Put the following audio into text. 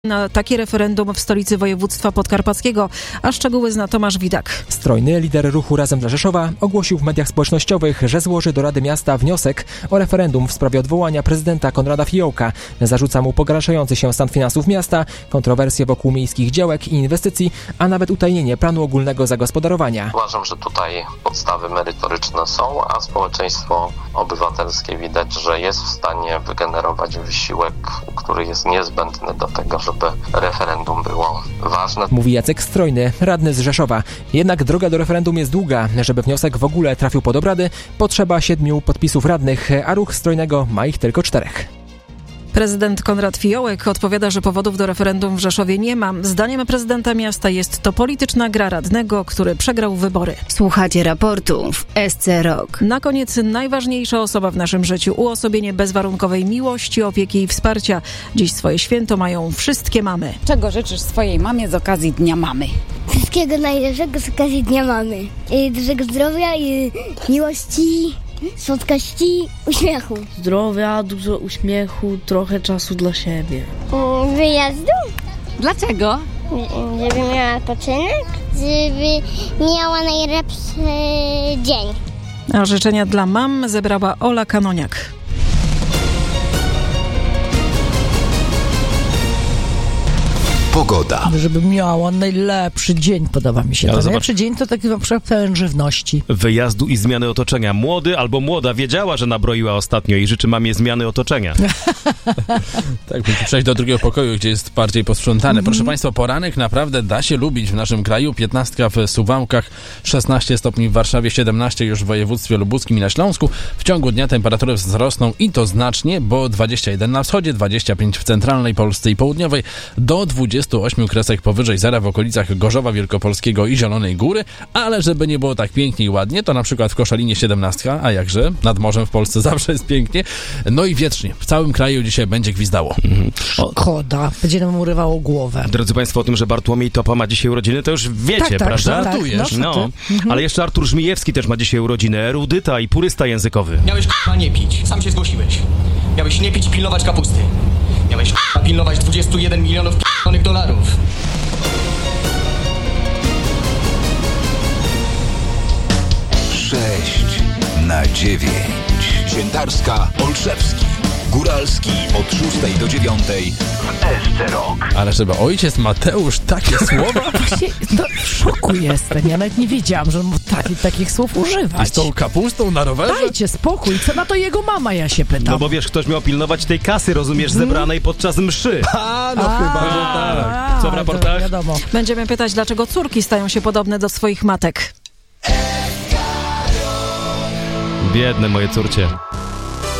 Na takie referendum w stolicy województwa podkarpackiego, a szczegóły zna Tomasz Widak. Strojny, lider ruchu Razem dla Rzeszowa, ogłosił w mediach społecznościowych, że złoży do Rady Miasta wniosek o referendum w sprawie odwołania prezydenta Konrada Fiołka. Zarzuca mu pogarszający się stan finansów miasta, kontrowersje wokół miejskich działek i inwestycji, a nawet utajnienie planu ogólnego zagospodarowania. Uważam, że tutaj podstawy merytoryczne są, a społeczeństwo obywatelskie widać, że jest w stanie wygenerować wysiłek, który jest niezbędny do tego, żeby referendum było ważne. Mówi Jacek Strojny, radny z Rzeszowa. Jednak droga do referendum jest długa. Żeby wniosek w ogóle trafił pod obrady, potrzeba 7 podpisów radnych, a ruch Strojnego ma ich tylko 4. Prezydent Konrad Fiołek odpowiada, że powodów do referendum w Rzeszowie nie ma. Zdaniem prezydenta miasta jest to polityczna gra radnego, który przegrał wybory. Słuchacie raportu w SC Rock. Na koniec najważniejsza osoba w naszym życiu. Uosobienie bezwarunkowej miłości, opieki i wsparcia. Dziś swoje święto mają wszystkie mamy. Czego życzysz swojej mamie z okazji Dnia Mamy? Wszystkiego najlepszego z okazji Dnia Mamy. I dużego zdrowia i miłości, słodkości, uśmiechu. Zdrowia, dużo uśmiechu, trochę czasu dla siebie. Wyjazdu? Dlaczego? Żeby miała odpoczynek, żeby miała najlepszy dzień. A życzenia dla mam zebrała Ola Kanoniak. Pogoda. Żeby miała najlepszy dzień, podoba mi się. To najlepszy dzień to taki na przykład pełen żywności. Wyjazdu i zmiany otoczenia. Młody albo młoda wiedziała, że nabroiła ostatnio i życzy mamie zmiany otoczenia. Tak, musimy przejść do drugiego pokoju, gdzie jest bardziej posprzątane. Proszę Państwa, poranek naprawdę da się lubić w naszym kraju. 15 w Suwałkach, 16 stopni w Warszawie, 17 już w województwie lubuskim i na Śląsku. W ciągu dnia temperatury wzrosną i to znacznie, bo 21 na wschodzie, 25 w centralnej Polsce i południowej, do 28 kresek powyżej zera w okolicach Gorzowa Wielkopolskiego i Zielonej Góry, ale żeby nie było tak pięknie i ładnie, to na przykład w Koszalinie 17, a jakże, nad morzem w Polsce zawsze jest pięknie, no i wiecznie. W całym kraju dzisiaj będzie gwizdało. Szkoda, będzie nam urywało głowę. Drodzy Państwo, o tym, że Bartłomiej Topa ma dzisiaj urodziny, to już wiecie, tak, prawda? Żartujesz. No. Ale jeszcze Artur Żmijewski też ma dzisiaj urodziny, erudyta i purysta językowy. Miałeś nie pić, sam się zgłosiłeś. Miałeś nie pić i pilnować kapusty. Miałeś pilnować 21 milionów $. 6/9. Świętarska, Olszewski, Góralski od 6 do 9 w SC Rock. Ale żeby ojciec Mateusz takie słowa? Właśnie, w szoku jestem. Ja nawet nie wiedziałam, że on mógł takich słów używać. I z tą kapustą na rowerze? Dajcie spokój. Co na to jego mama, ja się pytam. No bo wiesz, ktoś miał pilnować tej kasy, rozumiesz, zebranej podczas mszy. Chyba, że tak. Co w raportach? Wiadomo. Będziemy pytać, dlaczego córki stają się podobne do swoich matek. Biedne moje córcie.